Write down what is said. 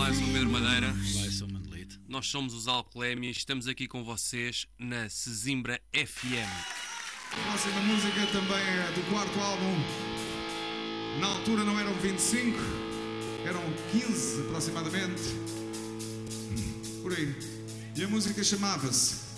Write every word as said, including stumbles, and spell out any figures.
Olá, eu sou o Pedro Madeira. Olá, eu sou o Manolito. Nós somos os Alcolémia e estamos aqui com vocês na Sesimbra F M. A próxima música também é do quarto álbum. Na altura não eram vinte e cinco, eram quinze aproximadamente. Por aí. E a música chamava-se